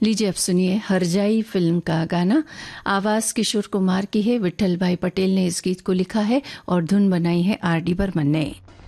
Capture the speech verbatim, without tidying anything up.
लीजिए अब सुनिए हरजाई फिल्म का गाना। आवाज किशोर कुमार की है, विट्ठल भाई पटेल ने इस गीत को लिखा है और धुन बनाई है आर डी बर्मन ने।